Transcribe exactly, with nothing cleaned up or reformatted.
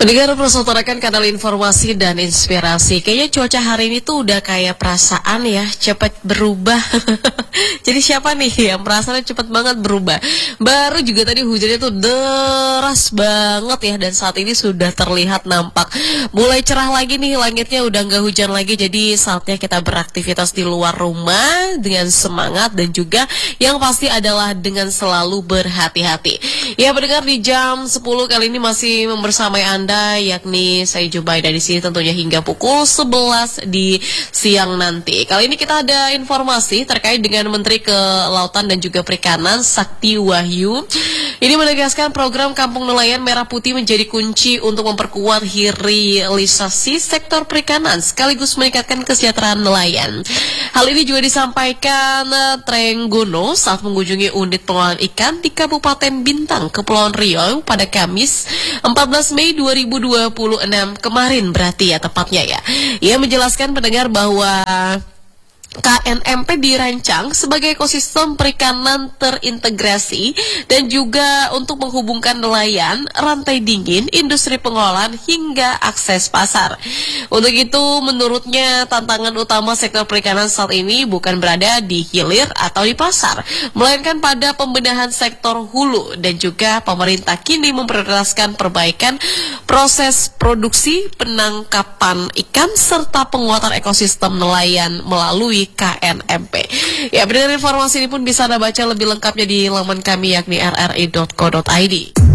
Pendengar persaudaraan kanal informasi dan inspirasi. Kayaknya cuaca hari ini tuh udah kayak perasaan ya, cepat berubah. Jadi siapa nih yang perasaannya cepat banget berubah? Baru juga tadi hujannya tuh deras banget ya, dan saat ini sudah terlihat nampak mulai cerah lagi nih, langitnya udah nggak hujan lagi. Jadi saatnya kita beraktivitas di luar rumah dengan semangat dan juga yang pasti adalah dengan selalu berhati-hati. Ya pendengar, di jam sepuluh kali ini masih membersamai Anda, yakni saya Jubaida di sini tentunya hingga pukul sebelas di siang nanti. Kali ini kita ada informasi terkait dengan Menteri Kelautan dan juga Perikanan Sakti Wahyu. Ini menegaskan program Kampung Nelayan Merah Putih menjadi kunci untuk memperkuat hilirisasi sektor perikanan sekaligus meningkatkan kesejahteraan nelayan. Hal ini juga disampaikan Trenggono saat mengunjungi unit pengolahan ikan di Kabupaten Bintang, Kepulauan Riau pada Kamis empat belas Mei dua ribu dua puluh enam kemarin, berarti ya tepatnya ya. Ia menjelaskan pendengar bahwa K N M P dirancang sebagai ekosistem perikanan terintegrasi dan juga untuk menghubungkan nelayan, rantai dingin, industri pengolahan hingga akses pasar. Untuk itu, menurutnya tantangan utama sektor perikanan saat ini bukan berada di hilir atau di pasar, melainkan pada pembenahan sektor hulu, dan juga pemerintah kini memprioritaskan perbaikan proses produksi, penangkapan ikan, serta penguatan ekosistem nelayan melalui K N M P. Ya, benar, informasi ini pun bisa Anda baca lebih lengkapnya di laman kami yakni r r i dot co dot i d.